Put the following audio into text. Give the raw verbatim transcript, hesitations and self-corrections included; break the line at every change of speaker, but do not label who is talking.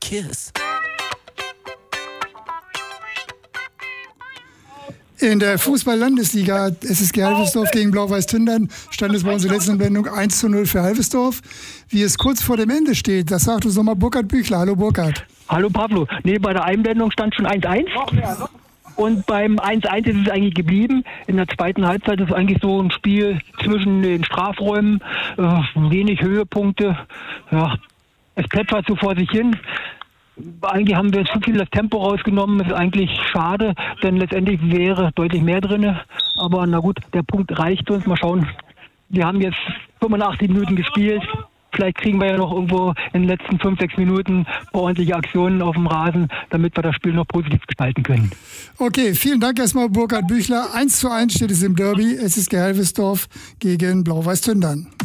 kiss.
In der Fußball-Landesliga S S G Halversdorf gegen Blau-Weiß Tündern stand es bei uns in der letzten Wendung eins zu null für Halversdorf. Wie es kurz vor dem Ende steht, das sagt uns nochmal Burkhard Büchler. Hallo Burkhard.
Hallo Pablo. Nee, bei der Einwendung stand schon eins eins. Und beim eins eins ist es eigentlich geblieben. In der zweiten Halbzeit ist es eigentlich so ein Spiel zwischen den Strafräumen. Äh, wenig Höhepunkte. Ja, es plätschert so vor sich hin. Eigentlich haben wir zu viel das Tempo rausgenommen. Das ist eigentlich schade, denn letztendlich wäre deutlich mehr drin. Aber na gut, der Punkt reicht uns. Mal schauen. Wir haben jetzt fünfundachtzig Minuten gespielt. Vielleicht kriegen wir ja noch irgendwo in den letzten fünf, sechs Minuten ordentliche Aktionen auf dem Rasen, damit wir das Spiel noch positiv gestalten können.
Okay, vielen Dank erstmal Burkhard Büchler. eins zu eins steht es im Derby. S S G Halversdorf gegen Blau-Weiß Tündern.